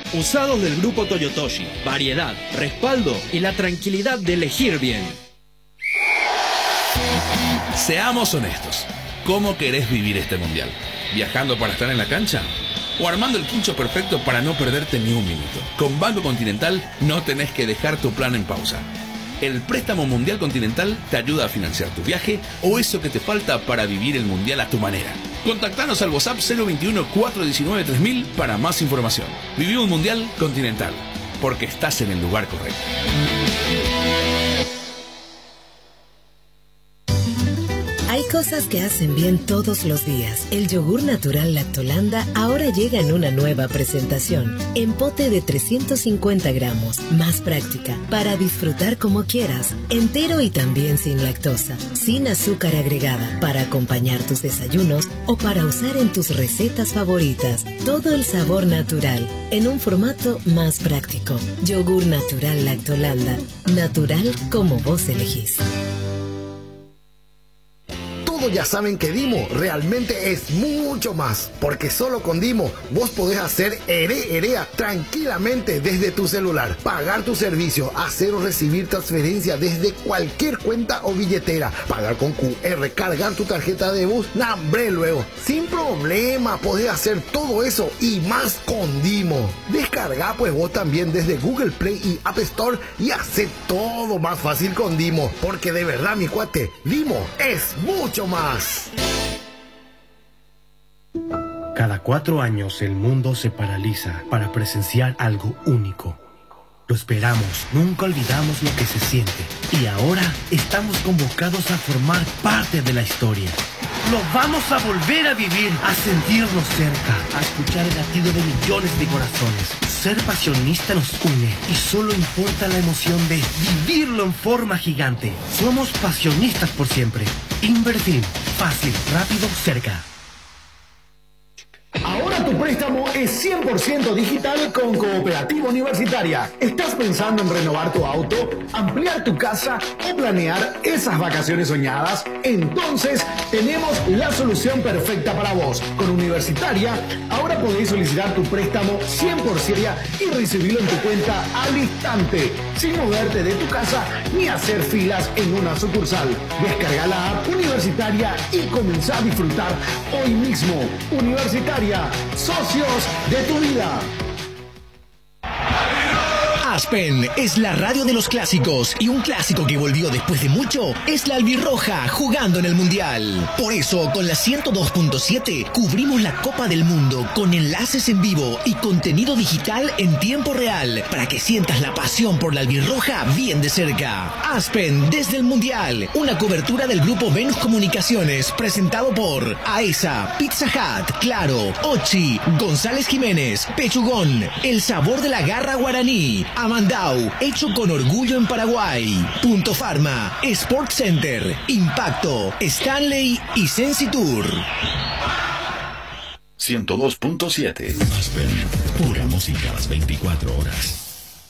Usados del grupo Toyotoshi. Variedad, respaldo y la tranquilidad de elegir bien. Seamos honestos. ¿Cómo querés vivir este mundial? ¿Viajando para estar en la cancha? ¿O armando el quincho perfecto para no perderte ni un minuto? Con Banco Continental no tenés que dejar tu plan en pausa. El préstamo Mundial Continental te ayuda a financiar tu viaje o eso que te falta para vivir el mundial a tu manera. Contactanos al WhatsApp 021-419-3000 para más información. Viví un Mundial Continental, porque estás en el lugar correcto. Hay cosas que hacen bien todos los días. El yogur natural Lactolanda ahora llega en una nueva presentación. En pote de 350 gramos. Más práctica. Para disfrutar como quieras. Entero y también sin lactosa. Sin azúcar agregada. Para acompañar tus desayunos o para usar en tus recetas favoritas. Todo el sabor natural. En un formato más práctico. Yogur natural Lactolanda. Natural como vos elegís. Ya saben que Dimo realmente es mucho más, porque solo con Dimo vos podés hacer Herea tranquilamente desde tu celular, pagar tu servicio, hacer o recibir transferencia desde cualquier cuenta o billetera, pagar con QR, cargar tu tarjeta de bus, ¡nambre! Luego, sin problema podés hacer todo eso y más con Dimo. Descarga pues vos también desde Google Play y App Store y hace todo más fácil con Dimo, porque de verdad mi cuate, Dimo es mucho más. Cada 4 años el mundo se paraliza para presenciar algo único. Lo esperamos, nunca olvidamos lo que se siente. Y ahora estamos convocados a formar parte de la historia. Lo vamos a volver a vivir, a sentirnos cerca, a escuchar el latido de millones de corazones. Ser pasionista nos une y solo importa la emoción de vivirlo en forma gigante. Somos pasionistas por siempre. Invertir, fácil, rápido, cerca. Ahora tu préstamo es 100% digital con Cooperativa Universitaria. ¿Estás pensando en renovar tu auto, ampliar tu casa o planear esas vacaciones soñadas? Entonces tenemos la solución perfecta para vos. Con Universitaria, ahora podéis solicitar tu préstamo 100% y recibirlo en tu cuenta al instante, sin moverte de tu casa ni hacer filas en una sucursal. Descarga la app Universitaria y comenzá a disfrutar hoy mismo. Universitaria, socios de tu vida. Aspen es la radio de los clásicos y un clásico que volvió después de mucho es la albirroja jugando en el Mundial. Por eso, con la 102.7 cubrimos la Copa del Mundo con enlaces en vivo y contenido digital en tiempo real para que sientas la pasión por la albirroja bien de cerca. Aspen desde el Mundial, una cobertura del grupo Venus Comunicaciones presentado por AESA, Pizza Hut, Claro, Ochi, González Jiménez, Pechugón, el sabor de la garra guaraní, Amandau, hecho con orgullo en Paraguay. Punto Pharma, Sport Center, Impacto, Stanley y Sensitour. 102.7 Aspen, pura música a las 24 horas.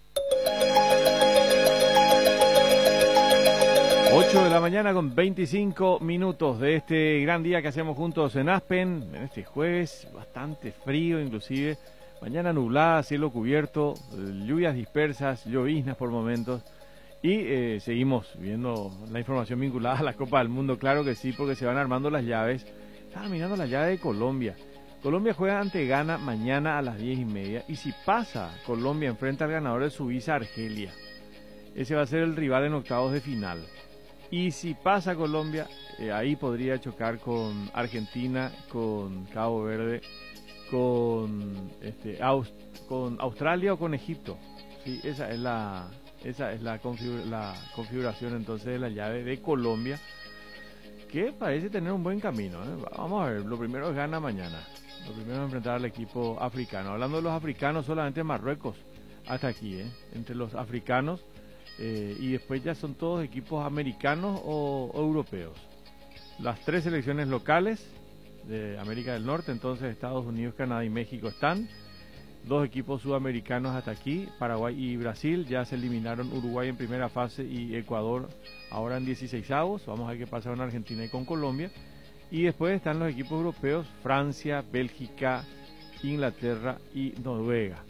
8 de la mañana con 25 minutos de este gran día que hacemos juntos en Aspen, en este jueves, bastante frío inclusive. Mañana nublada, cielo cubierto, lluvias dispersas, lloviznas por momentos. Y seguimos viendo la información vinculada a la Copa del Mundo. Claro que sí, porque se van armando las llaves. Estaba mirando la llave de Colombia. Colombia juega ante Ghana mañana a las 10:30. Y si pasa, Colombia enfrenta al ganador de Suiza-Argelia. Ese va a ser el rival en octavos de final. Y si pasa Colombia, ahí podría chocar con Argentina, con Cabo Verde, con Australia o con Egipto. Sí, esa es la configuración entonces de la llave de Colombia, que parece tener un buen camino, ¿eh? Vamos a ver, lo primero es Ghana mañana. Lo primero es enfrentar al equipo africano. Hablando de los africanos, solamente Marruecos hasta aquí, entre los africanos, y después ya son todos equipos americanos o europeos. Las 3 selecciones locales de América del Norte, entonces Estados Unidos, Canadá y México están. 2 equipos sudamericanos hasta aquí, Paraguay y Brasil. Ya se eliminaron Uruguay en primera fase y Ecuador ahora en 16avos. Vamos a ver qué pasa con Argentina y con Colombia. Y después están los equipos europeos, Francia, Bélgica, Inglaterra y Noruega.